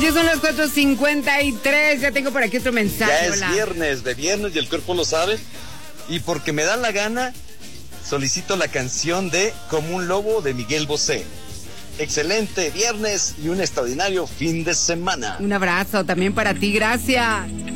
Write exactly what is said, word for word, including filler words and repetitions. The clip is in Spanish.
Ya son las cuatro cincuenta y tres, ya tengo por aquí otro mensaje. Ya es Hola. viernes, de viernes y el cuerpo lo sabe. Y porque me da la gana, solicito la canción de Como un lobo de Miguel Bosé. Excelente viernes y un extraordinario fin de semana. Un abrazo también para ti, gracias.